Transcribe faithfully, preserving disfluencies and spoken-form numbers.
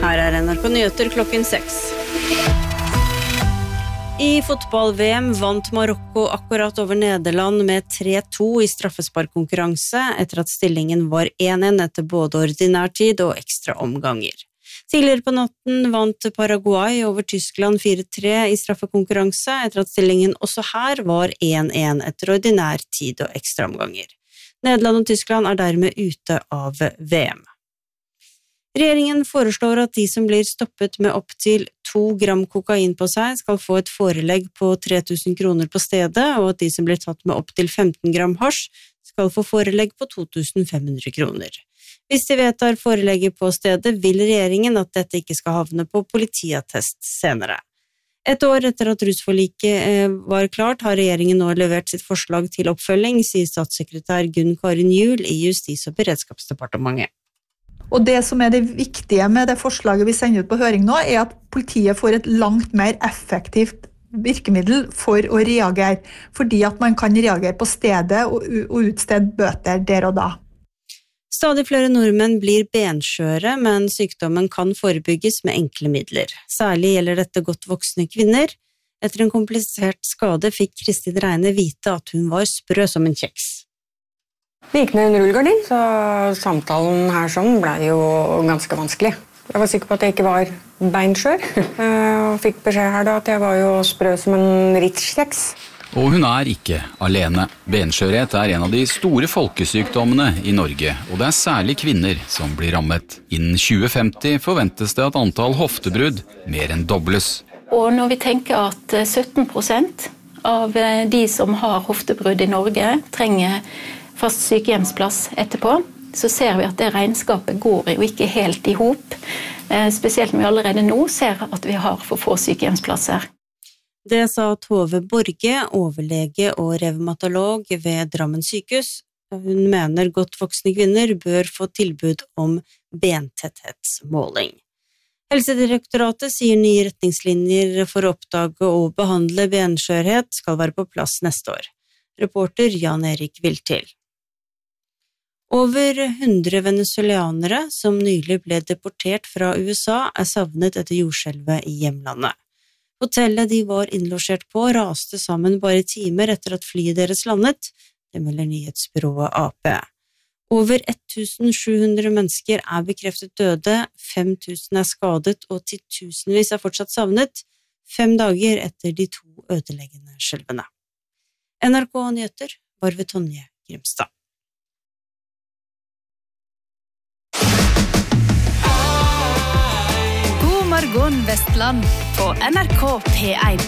Her er N R K Nyheter klokken seks. I fotball-V M vant Marokko akkurat over Nederland med tre to i straffesparkkonkurranse etter at stillingen var én én etter både ordinær tid og ekstra omganger. Tidligere på natten vant Paraguay over Tyskland fire tre i straffekonkurranse etter at stillingen også her var én én etter ordinær tid og ekstra omganger. Nederland og Tyskland er dermed ute av V M. Regjeringen foreslår at de som blir stoppet med opp til to gram kokain på seg skal få et forelegg på tre tusen kroner på stedet, og at de som blir tatt med opp til femten gram hasj skal få forelegg på to tusen fem hundre kroner. Hvis de vedtar forelegget på stedet, vil regjeringen at dette ikke skal havne på politiattest senere. Et år etter at rusforliket var klart, har regjeringen nå levert sitt forslag til oppfølging, sier statssekretær Gunn Karin Juel i Justis- og beredskapsdepartementet. Og det som er det viktige med det forslaget vi sender ut på høring nå, er at politiet får et langt mer effektivt virkemiddel for å reagere, fordi at man kan reagere på stedet og utstede bøter der og da. Stadig flere nordmenn blir benskjøre, men sykdommen kan forebygges med enkle midler. Særlig gjelder dette godt voksne kvinner. Etter en komplisert skade fikk Kristin Reine vite at hun var sprø som en kjeks. Vi gikk med en rullegardin, så samtalen her sånn ble jo ganske vanskelig. Jeg var sikker på at jeg ikke var beinskjør, og fikk beskjed her da at jeg var jo sprø som en Ritz-kjeks. Og hun er ikke alene. Benskjørhet er en av de store folkesykdommene i Norge, og det er særlig kvinner som blir rammet. Innen tjue femti forventes det at antall hoftebrudd mer enn dobles. Og når vi tenker at sytten prosent av de som har hoftebrudd i Norge trenger fast sykehjemsplass etterpå, så ser vi at det regnskapet går jo ikke helt i hop, spesielt når vi allerede nå ser at vi har for få sykehjemsplasser. Det sa Tove Borge, overlege og revmatolog ved Drammen sykehus. Hun mener godt voksne kvinner bør få tilbud om bentetthetsmåling. Helsedirektoratet sier nye retningslinjer for å oppdage og behandle benskjørhet skal være på plass neste år. Reporter Jan Erik Viltil. Over hundre venezuelanere som nylig ble deportert fra U S A er savnet etter jordskjelvet i hjemlandet. Hotellet de var innlosjert på raste sammen bare timer etter at flyet deres landet, det melder nyhetsbyrået A P. Over tusensju hundre mennesker er bekreftet døde, fem tusen er skadet og titusenvis er fortsatt savnet, fem dager etter de to ødeleggende skjelvene. N R K Nyheter var ved Tonje Grimstad. God morgen Vestland på N R K P en.